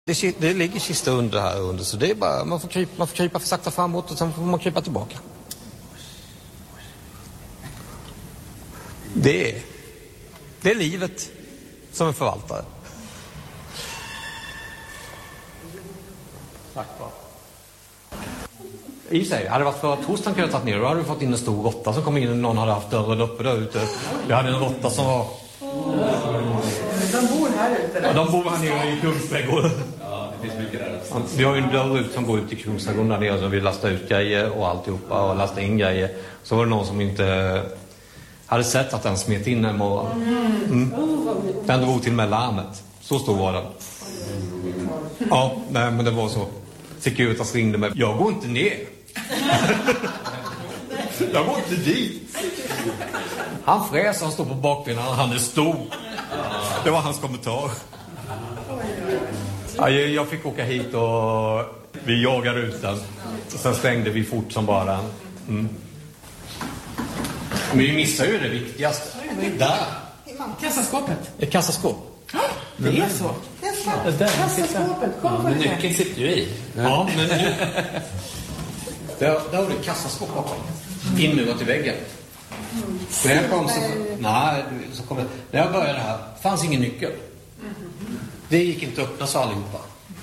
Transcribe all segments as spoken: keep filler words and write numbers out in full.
Det, det ligger kista under här under, så det är bara, man får krypa, man får krypa för sakta framåt och sen får man krypa tillbaka. Det är, det är livet som en förvaltare. Tack va. I sig, hade det varit för att torsdagen kunde ha tagit ner, då hade vi fått in en stor råtta som kom in och någon hade haft dörren uppe där ute. Vi hade en råtta som var... De bor här ute? Ja, de bor här nere i Kungsträdgården. Ja, det finns mycket där. Vi har ju en dörr ut som går ut i Kungsträdgården där nere, så vi lastar ut grejer och alltihopa och lastar in grejer. Så var det någon som inte hade sett att den smet in en morgon. Mm. Den drog till med larmet. Så stor var den. Ja, nej, men det var så. Securitas ringde mig. Jag går inte ner. Jag går inte dit. Han fräs, han stod på bakbenen, han är stor. Det var hans kommentar. Ja, jag fick åka hit och vi jagade ut den. Sen stängde vi fort som bara den. Mm. Men vi missar ju det viktigaste. Där. Kassaskåpet. Ett kassaskåp. Det är så. Det är kassaskåpet. Ja, men nyckeln sitter ju i. Ja, men nu... Där, där har du ett kassaskåp bakom. Inmurat i väggen. När jag kom så... Nej, så kom det... När jag började här fanns ingen nyckel. Det gick inte att öppna så allihopa.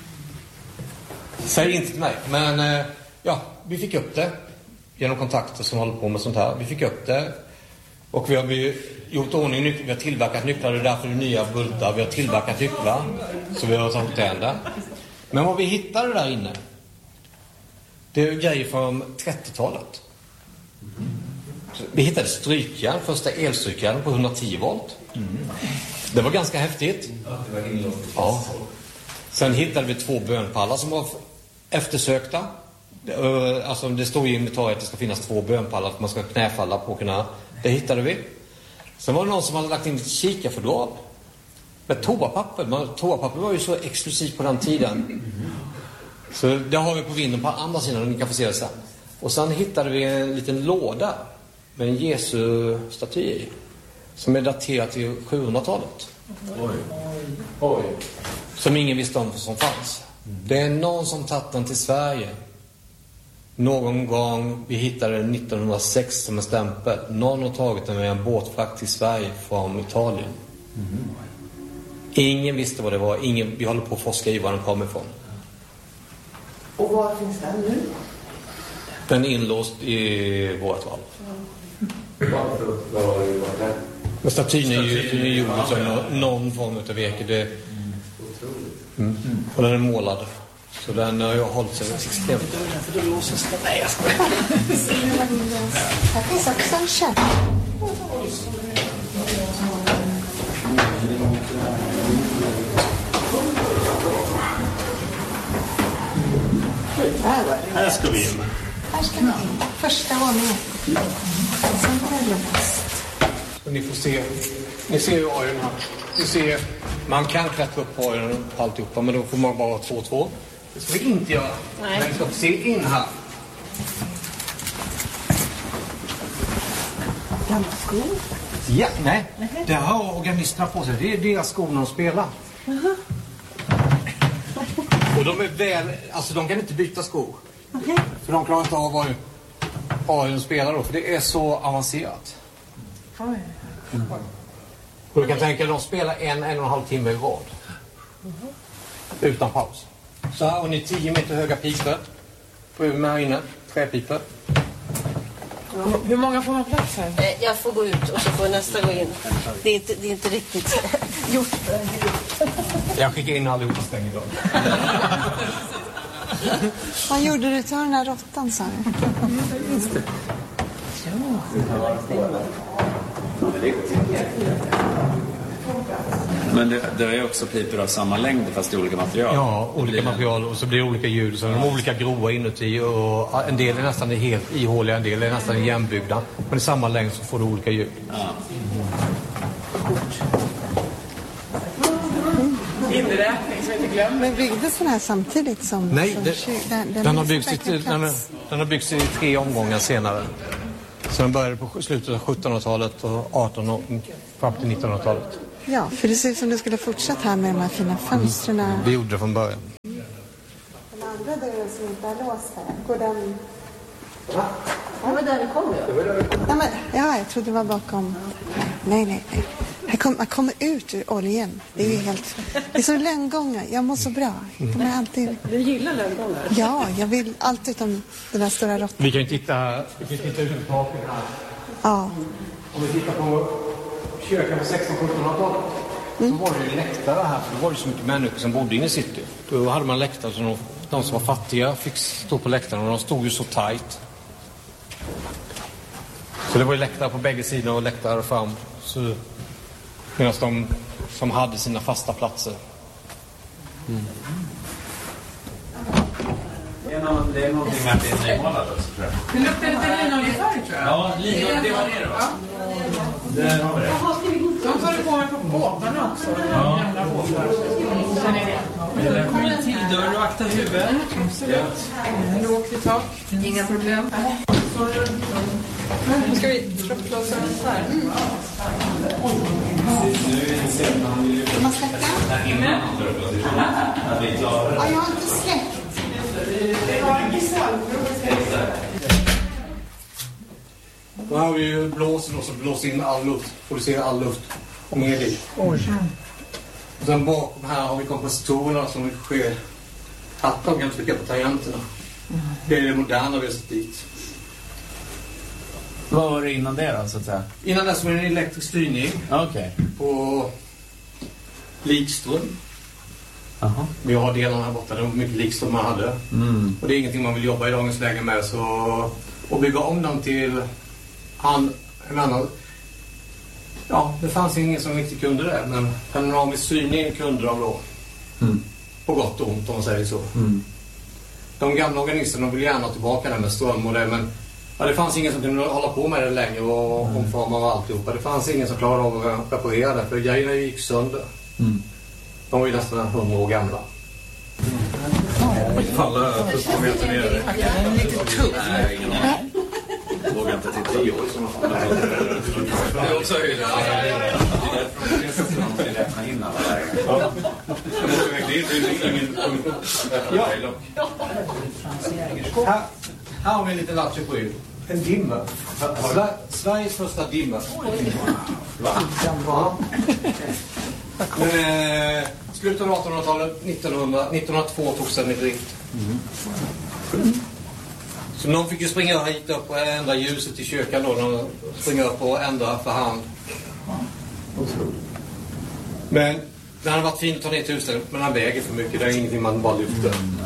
Säg inte till mig. Men ja, vi fick upp det. Genom kontakter som håller på med sånt här. Vi fick upp det. Och vi har vi gjort ordning nycklar. Vi har tillverkat nycklar. Det är därför det är nya bultar. Vi har tillverkat nycklar. Så vi har tagit den där. Men vad vi hittade där inne, det är grejer från trettiotalet. Vi hittade strykjärn, första elstrykjärn på hundratio volt. Mm. Det var ganska häftigt. Ja, det var inlåst. Ja. Sen hittade vi två bönpallar som var eftersökta. Alltså det står i inventariet att det ska finnas två bönpallar att man ska knäfalla på kunna. Det hittade vi. Sen var det någon som hade lagt in ett kikarfodral med toapapper. Men toapapper var ju så exklusivt på den tiden. Mm. Så det har vi på vinden på andra sidan och ni kan få se det sen. Och sen hittade vi en liten låda med en Jesu-staty i, som är daterad till sjuhundratalet. Oj. Oj. Som ingen visste om som fanns. Mm. Det är någon som tagit den till Sverige. Någon gång, vi hittade den nittonhundrasex som en stämpel. Någon har tagit den med en båtfrakt till Sverige från Italien. Mm. Ingen visste vad det var. Ingen, vi håller på att forska i var den kom ifrån. Och var finns den nu? Den är inlåst i vårt val. Varför? Vad var det varit där? Men statyn är ju gjord som någon form av virke. Det... Mm. Otroligt. Mm. Mm. Och den är målad. Så den har jag hållit sig extremt. För det låser sig. Nej, jag skojar. Här finns också en käpp. Här ska vi in. Här ska vi in. Första våningen. Sen var det låst. Ni får se. Ni ser ju ojen här. Ni ser, man kan klättra upp på ojen och alltihopa, men då får man bara två två. Det ska vi inte göra. Nej. Men vi ska se in här. Gamla skor. Ja, nej. nej. Det har organisterna på sig. Det är deras skor när de spelar. Uh-huh. Och de är väl, alltså de kan inte byta skor. Okay. För de klarar inte av vad ojen spelar då, för det är så avancerat. Oj. Mm. Och du kan tänka att de spelar en, en och en halv timme i rad. Uh-huh. Utan paus. Så här har ni tio meter höga pipor. På med här inne. Träpipor. Ja. Hur många får man plats här? Jag får gå ut och så får nästa gå in. Det är inte, det är inte riktigt gjort för en grupp. Jag skickar in allihopa stäng idag. Vad gjorde du till den där råttan, sa du? Just det. Men det, det är också pipor av samma längd fast i olika material. Ja, olika material och så blir det olika ljud. Så de är olika grova inuti och en del är nästan helt ihåliga, en del är nästan igenbyggda. Men i samma längd så får du olika ljud. Ja. Inräkning som inte glömmer. Men byggdes den här samtidigt som... Nej, som det, kyr, den, den, den, har byggts i, den, den har byggts i tre omgångar senare. Så den började på slutet av sjuttonhundratalet och artonhundratalet och fram till nittonhundratalet. Ja, för det ser ut som du skulle fortsätta här med de här fina fönstren. Mm. Vi gjorde det från början. Den andra dörren som inte är låst här, går den... Ja, det var där det kom ju. Ja, men, ja, jag trodde det var bakom. Nej, nej, nej. Här kom, man kommer ut ur oljan. Det är ju helt... Det är så lönngångar. Jag mår så bra. De är alltid... Du gillar lönngångar? Ja, jag vill allt utom den där stora råttan. Vi kan ju titta, vi kan titta ut på taken här. Ja. Om vi tittar på kyrkan på sexton-sjuttonhundratalet mm. så var det ju läktare här. För då var det så mycket människor som bodde inne i city. Då hade man läktare så de, de som var fattiga fick stå på läktaren och de stod ju så tajt. Så det var ju läktare på bägge sidor och läktare fram. Så, medan de som hade sina fasta platser. Mm. Det är, någon, det är någonting med att det är nymålat också, tror jag. Det luktar lite linoljefärg, tror jag. Ja, linolje, det var det då. Ja. Där har vi det. De tar det på mig på båtarna också. Ja. Gamla båtar. Sen är det. Kom in till dörr och akta huvudet. Lågt i tak. Inga problem. Nu ska vi tröttklåsa den här. Man släcker? Ja, jag har inte släckt. Då har vi ju blåsen och så blåser in all luft. Producerar all luft. Och ner dit. Och sen bakom här har vi kompositorerna som sker. Hattan kan trycka på tangenterna. Det är det moderna vi har sett dit. Vad var det innan det då, så att säga? Innan dess var det en elektrisk styrning. Okej. Okay. På likström. Aha. Vi har delarna här borta. Det var mycket likström man hade. Mm. Och det är ingenting man vill jobba i dagens läge med. Så att bygga om dem till han, en annan. Ja, det fanns ingen som riktigt kunde det. Men panoramisk styrning kunde de då. Mm. På gott och ont om man säger så. Mm. De gamla organisterna vill gärna tillbaka där med ström och det. Men ja, det fanns ingen som kunde hålla på med det längre och mm. omforma och alltihopa. Det fanns ingen som klarade av att reparera det. För grejerna gick sönder. Mm. De var ju nästan hundra år gamla. Mm. Falla första meter ner. Den är lite tuff. Nej, ingen aning. Jag vågar inte titta. Det är också höjda. Det är räkna in alla lägen. Ja. Här, här har vi en liten latcher på er. En dimmer. Sveriges första dimmer. Va? Ja. Men, eh, slutet av artonhundratalet, nittonhundra, nittonhundratvå togs den i drift. Mm. Så någon fick ju springa hit upp och ändra ljuset i kyrkan då. De springer upp och ändra för hand. Men det hade varit fint att ta ner tusen, men han väger för mycket. Det är ingenting man bara lyfter. Mm.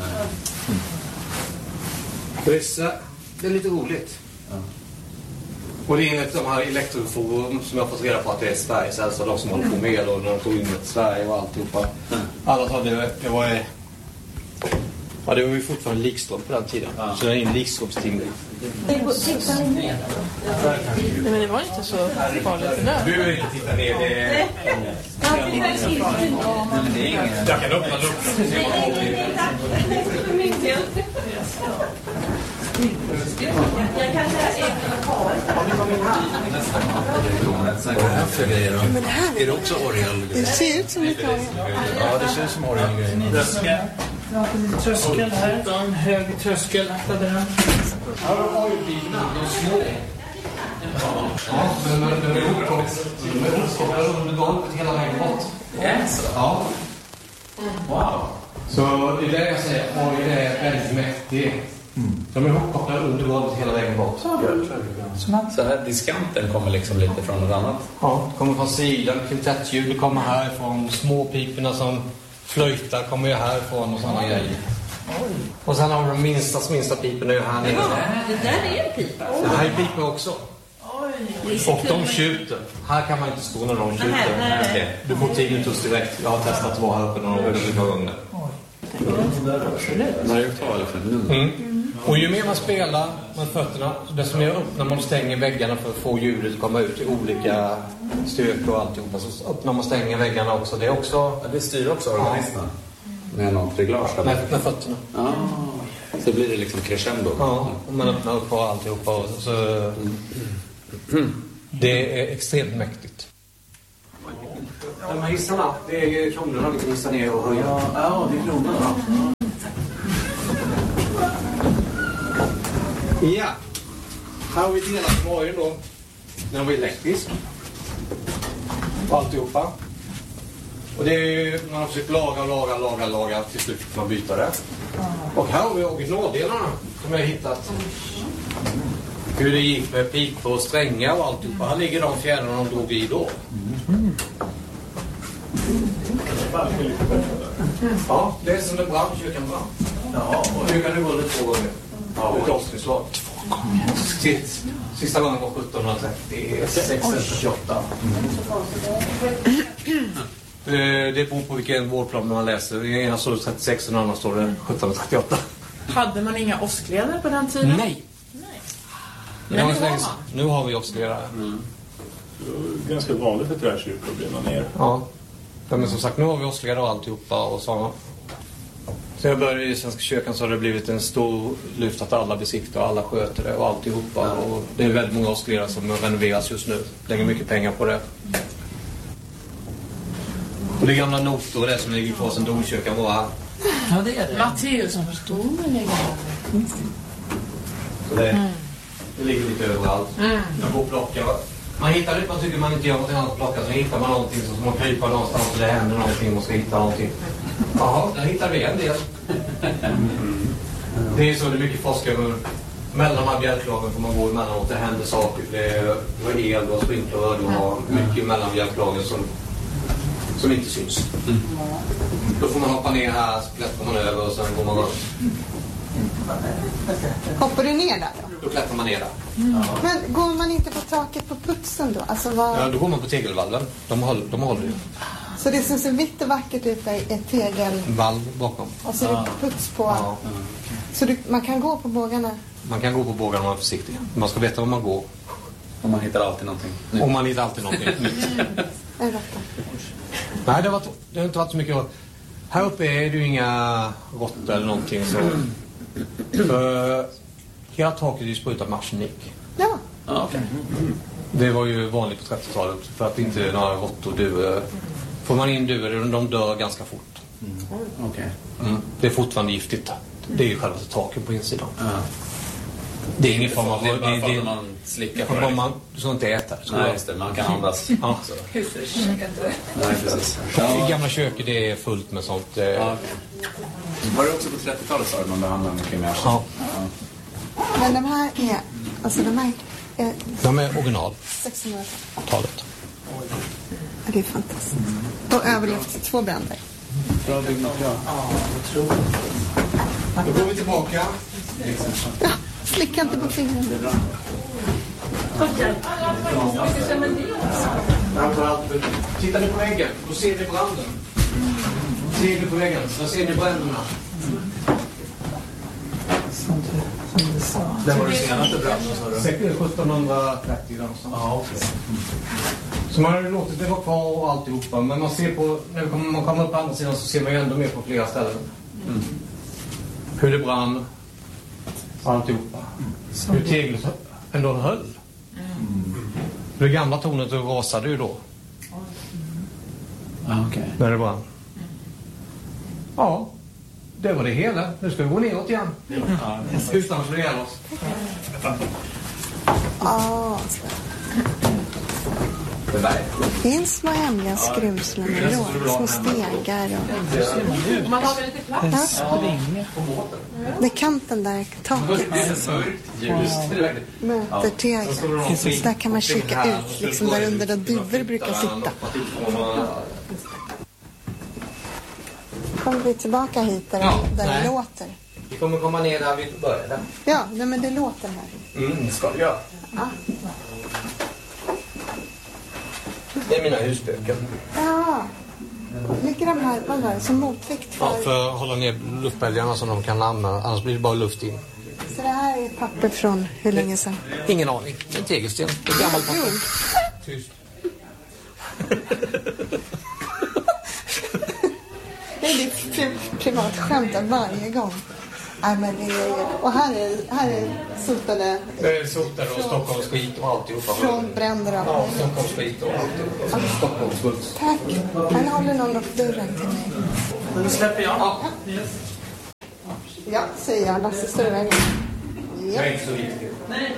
Vissa, det är lite roligt. Ja. Och det är enligt de här elektroforum som jag har fått reda på att det är Sveriges äldsta, de som håller på med och när de tog in ett Sverige och alltihopa. Mm. Alla sa det, det var ja, det var ju fortfarande likström på den tiden. Ja. Så det är en likströmsting. Nej, men det var inte så farligt för det. Du vill inte titta ner. Det är... Jag kan öppna luckan. Jag kan Men det här är det också orgel? Det ser ut som lite orgel. Ja, det ser ut som orgel. Tröskel här. En hög tröskel. Akta den. Ja, de har ju bilarna. De är små. Ja, men de är uppkopplade under golvet hela vägen bort. Ja. Wow. Så det är det jag säger. Oj, det är väldigt mäktigt. Mm. De är uppkopplade under golvet hela vägen bort. Så här diskanten kommer liksom lite från något annat? Ja, det kommer från sidan. Kvintettljud kommer härifrån. Småpiporna som flöjtar kommer ju härifrån och sådana grejer. Oj. Och sen har vi de minsta, minsta piporna ju här nere. Ja, det där är en pipa. Det här är pipor också. Oj. Och de tjuter. Här kan man inte stå när de tjuter. Nej, nej, nej. Du får tinnitus direkt. Jag har testat att vara här uppe några olika gånger. Mm. Och ju mer man spelar med fötterna, desto mer öppnar man och stänger väggarna för att få ljudet att komma ut i olika styrkor och alltihopa. Så öppnar man och stänger väggarna också. Det är också... Ja, det styr också organisterna. Med något reglage. Med, med fötterna. Ah. Så blir det liksom crescendo. Ja, och man öppnar upp och alltihopa. Och så, mm. Det är extremt mäktigt. de här hissarna, det är kronorna vi kan hissa ner och höja. Ja, ja det är kronorna. Ja, här har vi delat morgon då. Den var elektrisk. Och alltihopa. Och det är ju, man har försökt laga, laga, laga, laga. Till slut fick man byta det. Och här har vi originaldelarna som jag har hittat. Hur det gick med pipor och strängar och alltihopa. Här ligger de fjärrarna de drog i då. Mm. Ja, det är som en brand, kyrkan brann. Ja, och nu kan det gå lite två gånger. Ja, ett avsnittslag. Två gånger. Sist, sista gången var sjuttonhundratrettio, sexhundratjugoåtta. Mm. Det beror på vilken vårdplan man läser. I ena står det trettiosex och den andra står det sjuttonhundratrettioåtta. Hade man inga åskledare på den tiden? Nej. Nej. Men nu har, man. nu har vi åskledare. Mm. Ganska vanligt för träkyrkor att brinna ner. Ja. Ja, men som sagt, nu har vi åskledare och alltihopa och så. Så jag började i Svenska kyrkan så har det blivit en stor lyft att alla besiktar och alla sköter det och alltihopa. Och det är väldigt många åskledare som renoveras just nu. Lägger mycket pengar på det. Och det är gamla noter och det som ligger kvar sen domkyrkan var här. Ja, det är det. Matteus som förstår mig ligger här. Så det, mm. det ligger lite överallt. Mm. Jag får plocka. Man hittar det, man tycker man inte gör någonting annat att plocka, så hittar man någonting så ska man krypa någonstans och det händer någonting och ska hitta någonting. Jaha, där hittar vi en del. Det är så det är mycket forskare. Mellan de här bjälklagen får man gå emellanåt, det händer saker. Det är el och sprinkler och du har mycket mellan bjälklagen som, som inte syns. Mm. Då får man hoppa ner här, så klättrar man över och sen går man upp. Hoppar du ner där då? Då klättrar man ner där. Mm. Men går man inte på taket på putsen då? Alltså vad... Ja, då går man på tegelvalven. De håller, de håller ju. Så det som ser vitt och vackert ut är ett tegelvalv bakom. Och så är det puts på. Ja. Så du, man kan gå på bågarna? Man kan gå på bågarna om man är försiktig. Man ska veta var man går. Om man hittar alltid någonting. Om man hittar alltid någonting. Nej, det har, varit, det har inte varit så mycket. Här uppe är det ju inga råttor eller någonting så. För hela taket är ju sprutat med arsenik. Ja. Ah, okay. Det var ju vanligt på trettiotalet för att inte några råttor dör. Får man in duvor, de dör ganska fort. Mm. Okay. Mm. Det är fortfarande giftigt. Det är ju själva taket på insidan. Ah. Det är ingen form av... Det är bara för att man slickar på det. Man, du ska inte äta. Så nej, just det. Man kan andas. Ja. Husdjurskäkar inte. Nej, precis. Ja. I gamla köket det är fullt med sånt. Ja, okay. Var det också på trettiotalet så man behandlade mycket mer? Ja. ja. Men de här är... Alltså de här är... De är original. sexhundratalet. Ja, det är fantastiskt. Och överlevt två bränder. Bra byggnad, ja. Då går vi tillbaka. Ja, slicka inte på fingrarna. Tittar ni på väggen, då ser ni branden. Ser ni på väggen, då ser ni bränderna. Det var det senaste branden, sa du? sjuttonhundratrettio någonstans. Ja, okej. Så man har låtit det vara kvar och alltihopa. Men man ser på, när man kommer upp på andra sidan så ser man ju ändå mer på flera ställen. Mm. Hur det brann. Alltihopa. Mm. Hur teglet ändå höll. Mm. Det gamla tornet rasade ju då. Ah, okay. När det brann. Ja, det var det hela. Nu ska vi gå neråt igen. Ja, utan att slå ihjäl oss. Ja, det finns små hemliga skruvslen och små stegar. Och... Man har väl lite plats? Ja. Det är kanten där, taket. Möter tegel. Så där kan man kika ut, liksom där under där duvor brukar sitta. Kommer vi tillbaka hit där, ja, där det låter? Vi kommer komma ner där vi började. Ja, nej, men det låter här. Mm, det ska det göra. Ja. Det är mina husböcker. Ja. Ligger de här, vad var det, som motvikt för... Ja, för att hålla ner luftbälgarna som de kan använda. Annars blir det bara luft in. Så det här är papper från hur länge sedan? Ingen aning. Det är en tegelsten. Det är gammalt papper. Tyst. Det är ditt pri- privat skämt varje gång. Nej, men det är, och här är, här är sotade... Det är sotade och Stockholms skit och alltihopa. Från bränder av. Ja, Stockholms skit och alltihopa. Alltså Stockholms skit. Tack. Han håller någon upp dörren till mig. Nu släpper jag. Ja. Ja, säger jag. Lasse står i vägen. Det är inte så viktigt. Nej.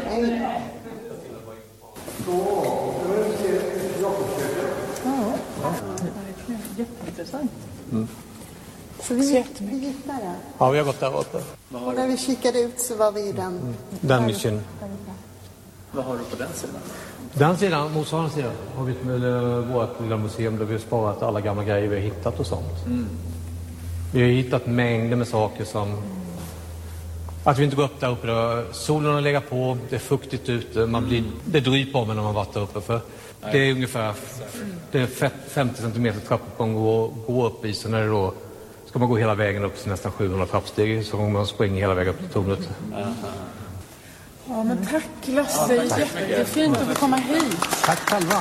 Jätteintressant. Mm. Så vi gick, vi gick där. Ja, vi har gått där uppe. Och när vi kikade ut så var vi i den. Mm. Den nischen. Vad har du på den sidan? Den sidan, motsvarande sidan, har vi med vårt lilla museum där vi har sparat alla gamla grejer vi har hittat och sånt. Mm. Vi har hittat mängder med saker som... Att vi inte går upp där uppe, då. Solen har legat på, det är fuktigt ute, man blir, det dryper om när man varit där uppe. För det är ungefär det är femtio centimeter trappuppgång att gå upp i, så när det då ska man gå hela vägen upp till nästan sjuhundra trappsteg, så kommer man springa hela vägen upp till tornet. Ja, men tack Lasse, jättefint att få komma hit. Tack själva.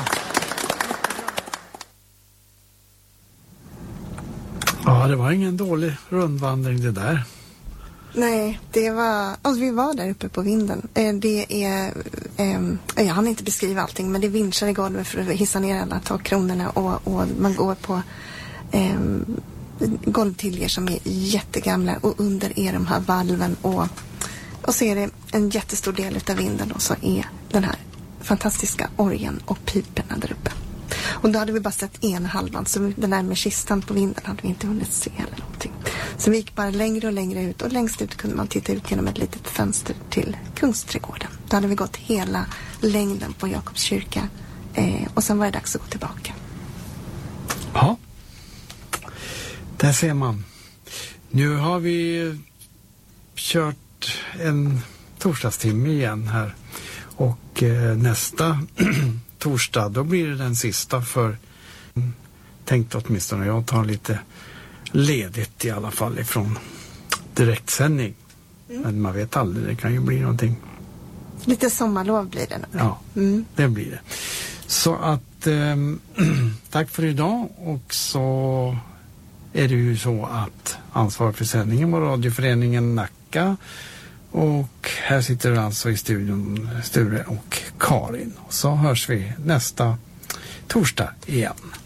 Ja, det var ingen dålig rundvandring det där. Nej, det var... Alltså, vi var där uppe på vinden. Det är... Eh, jag hann inte beskriva allting, men det är vinschar i golvet för att hissa ner alla takkronorna och, och man går på eh, golvtiljer som är jättegamla och under är de här valven och, och så är det en jättestor del av vinden och så är den här fantastiska orgeln och piperna där uppe. Och då hade vi bara sett en halvan, så den där med kistan på vinden hade vi inte hunnit se eller någonting. Så vi gick bara längre och längre ut och längst ut kunde man titta ut genom ett litet fönster till Kungsträdgården. Då hade vi gått hela längden på Jakobs kyrka eh, och sen var det dags att gå tillbaka. Ja, där ser man. Nu har vi kört en torsdagstimme igen här och eh, nästa torsdag, då blir det den sista för tänkt åtminstone jag tar lite ledigt i alla fall ifrån direktsändning. Mm. Men man vet aldrig, det kan ju bli någonting. Lite sommarlov blir det nog. Ja, mm. det blir det. Så att eh, tack för idag, och så är det ju så att ansvar för sändningen var radioföreningen Nacka, och här sitter alltså i studion Sture och Karin, och så hörs vi nästa torsdag igen.